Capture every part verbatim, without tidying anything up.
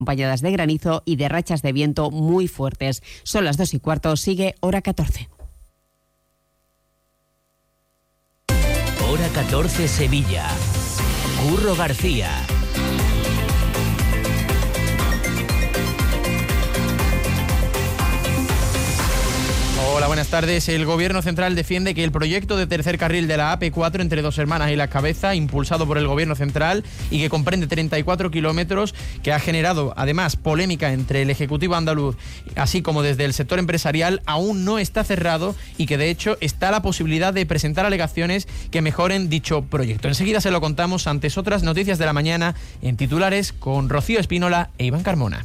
acompañadas de granizo y de rachas de viento muy fuertes. Son las dos y cuarto, sigue Hora catorce. Hora catorce Sevilla. Curro García. Hola, buenas tardes. El Gobierno Central defiende que el proyecto de tercer carril de la A P cuatro entre Dos Hermanas y Las Cabezas, impulsado por el Gobierno Central y que comprende treinta y cuatro kilómetros, que ha generado además polémica entre el Ejecutivo andaluz, así como desde el sector empresarial, aún no está cerrado y que de hecho está la posibilidad de presentar alegaciones que mejoren dicho proyecto. Enseguida se lo contamos, antes otras noticias de la mañana en titulares con Rocío Espínola e Iván Carmona.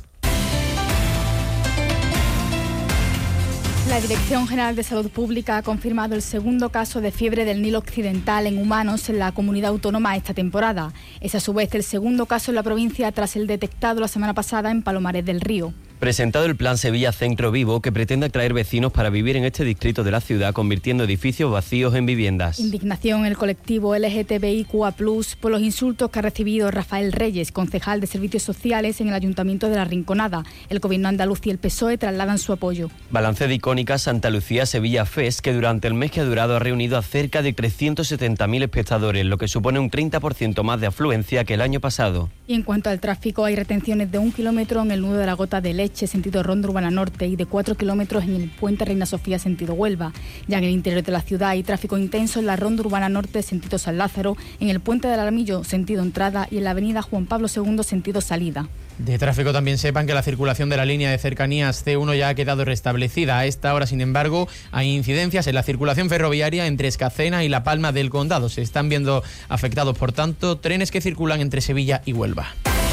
La Dirección General de Salud Pública ha confirmado el segundo caso de fiebre del Nilo Occidental en humanos en la comunidad autónoma esta temporada. Es a su vez el segundo caso en la provincia tras el detectado la semana pasada en Palomares del Río. Presentado el plan Sevilla Centro Vivo, que pretende atraer vecinos para vivir en este distrito de la ciudad, convirtiendo edificios vacíos en viviendas. Indignación en el colectivo L G T B I Q A plus, por los insultos que ha recibido Rafael Reyes, concejal de Servicios Sociales en el Ayuntamiento de La Rinconada. El Gobierno andaluz y el P S O E trasladan su apoyo. Balance de Icónica Santa Lucía Sevilla Fest, que durante el mes que ha durado ha reunido a cerca de trescientos setenta mil espectadores, lo que supone un treinta por ciento más de afluencia que el año pasado. Y en cuanto al tráfico, hay retenciones de un kilómetro en el nudo de la Gota de Leche, sentido Ronda Urbana Norte, y de cuatro kilómetros en el puente Reina Sofía, sentido Huelva. Ya en el interior de la ciudad hay tráfico intenso en la Ronda Urbana Norte, sentido San Lázaro, en el puente del Aramillo, sentido entrada, y en la avenida Juan Pablo segundo, sentido salida. De tráfico también sepan que la circulación de la línea de cercanías C uno ya ha quedado restablecida. A esta hora, sin embargo, hay incidencias en la circulación ferroviaria entre Escacena y La Palma del Condado. Se están viendo afectados, por tanto, trenes que circulan entre Sevilla y Huelva.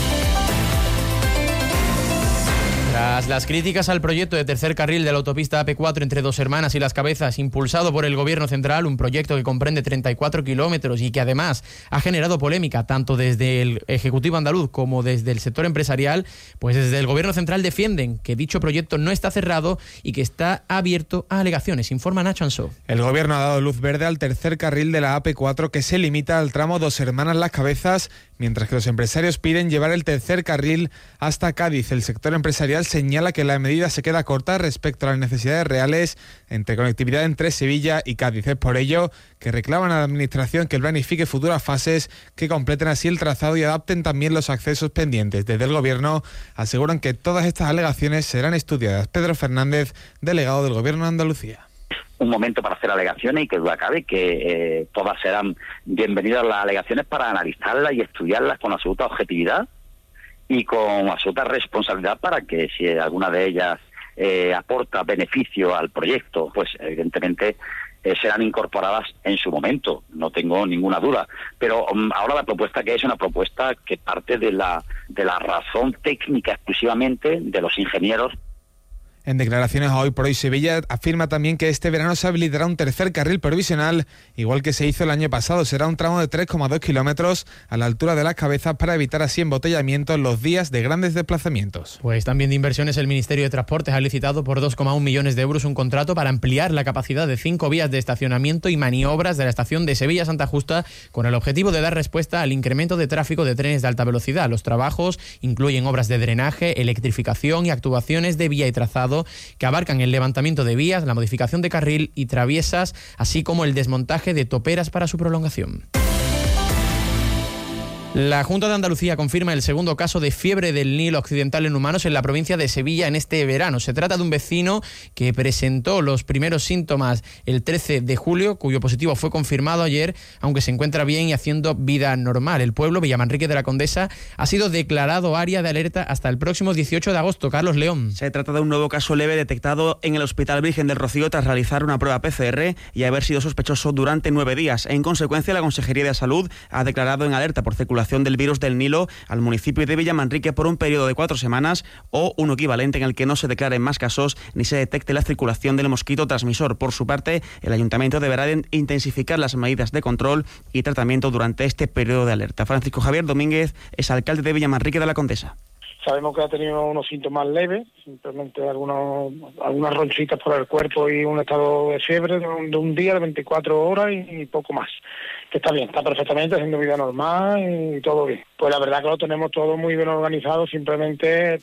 Tras las críticas al proyecto de tercer carril de la autopista A P cuatro entre Dos Hermanas y Las Cabezas, impulsado por el Gobierno Central, un proyecto que comprende treinta y cuatro kilómetros y que además ha generado polémica tanto desde el Ejecutivo andaluz como desde el sector empresarial, pues desde el Gobierno Central defienden que dicho proyecto no está cerrado y que está abierto a alegaciones. Informa Nacho Ansó. El Gobierno ha dado luz verde al tercer carril de la A P cuatro, que se limita al tramo Dos Hermanas Las Cabezas, mientras que los empresarios piden llevar el tercer carril hasta Cádiz. El sector empresarial señala que la medida se queda corta respecto a las necesidades reales entre conectividad entre Sevilla y Cádiz. Es por ello que reclaman a la Administración que planifique futuras fases que completen así el trazado y adapten también los accesos pendientes. Desde el Gobierno aseguran que todas estas alegaciones serán estudiadas. Pedro Fernández, delegado del Gobierno de Andalucía. Un momento para hacer alegaciones y que duda cabe que eh, todas serán bienvenidas las alegaciones para analizarlas y estudiarlas con absoluta objetividad y con absoluta responsabilidad, para que si alguna de ellas eh, aporta beneficio al proyecto, pues evidentemente eh, serán incorporadas en su momento, no tengo ninguna duda. Pero um, ahora la propuesta que es una propuesta que parte de la, de la razón técnica exclusivamente de los ingenieros. En declaraciones a Hoy por Hoy Sevilla afirma también que este verano se habilitará un tercer carril provisional, igual que se hizo el año pasado. Será un tramo de tres coma dos kilómetros a la altura de Las Cabezas para evitar así embotellamientos los días de grandes desplazamientos. Pues también de inversiones, el Ministerio de Transportes ha licitado por dos coma uno millones de euros un contrato para ampliar la capacidad de cinco vías de estacionamiento y maniobras de la estación de Sevilla Santa Justa, con el objetivo de dar respuesta al incremento de tráfico de trenes de alta velocidad. Los trabajos incluyen obras de drenaje, electrificación y actuaciones de vía y trazado que abarcan el levantamiento de vías, la modificación de carril y traviesas, así como el desmontaje de toperas para su prolongación. La Junta de Andalucía confirma el segundo caso de fiebre del Nilo Occidental en humanos en la provincia de Sevilla en este verano. Se trata de un vecino que presentó los primeros síntomas el trece de julio, cuyo positivo fue confirmado ayer, aunque se encuentra bien y haciendo vida normal. El pueblo, Villamanrique de la Condesa, ha sido declarado área de alerta hasta el próximo dieciocho de agosto. Carlos León. Se trata de un nuevo caso leve detectado en el Hospital Virgen del Rocío tras realizar una prueba P C R y haber sido sospechoso durante nueve días. En consecuencia, la Consejería de Salud ha declarado en alerta por circulación del virus del Nilo al municipio de Villamanrique por un periodo de cuatro semanas o un equivalente en el que no se declaren más casos ni se detecte la circulación del mosquito transmisor. Por su parte, el Ayuntamiento deberá intensificar las medidas de control y tratamiento durante este periodo de alerta. Francisco Javier Domínguez es alcalde de Villamanrique de la Condesa. Sabemos que ha tenido unos síntomas leves, simplemente algunos, algunas ronchitas por el cuerpo y un estado de fiebre de un, de un día, de veinticuatro horas y, y poco más. Que está bien, está perfectamente haciendo vida normal y todo bien. Pues la verdad que lo tenemos todo muy bien organizado, simplemente